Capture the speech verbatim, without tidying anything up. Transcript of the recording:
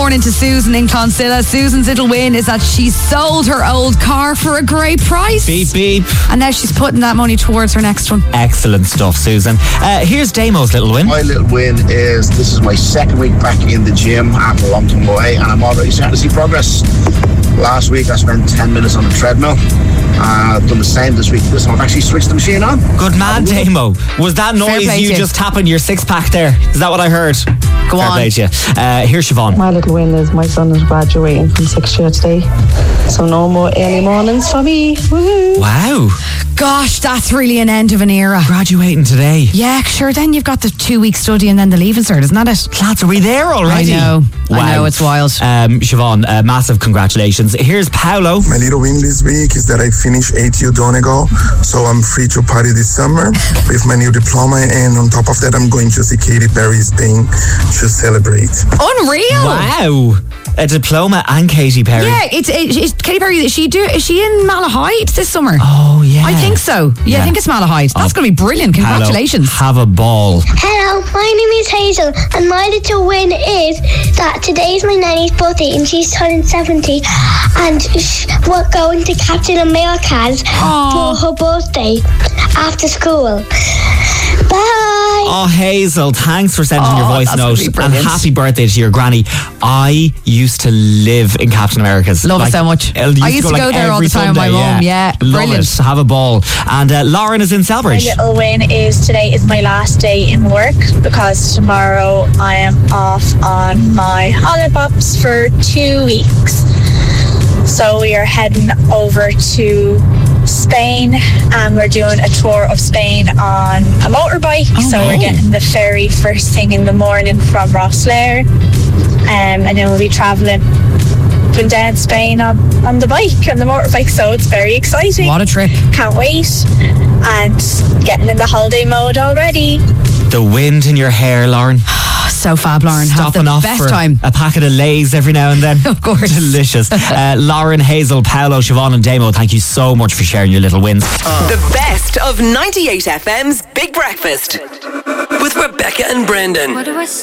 morning to Susan in Clonsilla. Susan's little win is that she sold her old car for a great price. Beep, beep. And now she's putting that money towards her next one. Excellent stuff, Susan. Uh, here's Damo's little win. My little win is this is my second week back in the gym after a long time away, and I'm already starting to see progress. Last week I spent ten minutes on the treadmill. Uh, I've done the same this week. This time I've actually switched the machine on. Good man, Damo. Was that noise play you to you. just tapping your six pack there? Is that what I heard? Go Fair on. play to you. Uh, here's Siobhan. My little win is my son is graduating from sixth year today. So no more early mornings for me. Woohoo. Wow. Gosh, that's really an end of an era. Graduating today. Yeah, sure. Then you've got the two week study and then the leaving cert, isn't that it? Lads, are we there already? I know. Wow. I know, it's wild. Um, Siobhan, uh, massive congratulations. Here's Paolo. My little win this week is that I finished eight year Donegal, so I'm free to party this summer with my new diploma, and on top of that, I'm going to see Katy Perry Spain to celebrate. Unreal. Wow. A diploma and Katy Perry. Yeah, it's, it's, it's Katy Perry. Is she do? Is she in Malahide this summer? Oh, yeah. I think so. Yeah, Yeah. I think it's Malahide. That's Oh, going to be brilliant. Congratulations. Paolo, have a ball. Hello, my name is Hazel, and my little win is that today's my nanny's birthday and she's turning seventy, and sh- we're going to Captain America's Aw. for her birthday after school. Bye. Oh, Hazel, thanks for sending Oh, your voice that's note. gonna be And brilliant. happy birthday to your granny. I used to live in Captain America's. Love it so much. I I used to go like, there all every the time with my Sunday, mum. Yeah, Love brilliant. it. Have a ball. And uh, Lauren is in My Selbridge. little win is today is my last day in work because tomorrow I am off on my holiday pops for two weeks. So we are heading over to Spain and we're doing a tour of Spain on a motorbike. Oh, so wow. we're getting the ferry first thing in the morning from Rosslare, um, and then we'll be travelling up and down Spain on, on the bike, on the motorbike. So it's very exciting. What a trip. Can't wait. And getting in the holiday mode already. The wind in your hair, Lauren. So fab, Lauren. Have Stopping the off best for time. a packet of Lays every now and then. Of course. Delicious. Uh, Lauren, Hazel, Paolo, Siobhan and Damo, thank you so much for sharing your little wins. The best of ninety-eight F M's Big Breakfast with Rebecca and Brendan. What do I